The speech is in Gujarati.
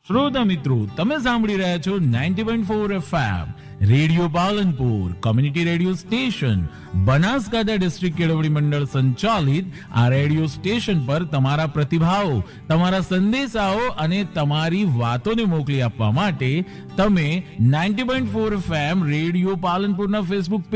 શ્રોતા મિત્રો, તમે સાંભળી રહ્યા છો 90.4 FM radio Palanpur, community radio station, Banaskantha district કેળવણી મંડળ સંચાલિત આ રેડિયો સ્ટેશન પર તમારા પ્રતિભાવો, તમારા સંદેશાઓ અને તમારી વાતોને મોકલી આપવા માટે તમે 90.4 FM રેડિયો પાલનપુરના ફેસબુક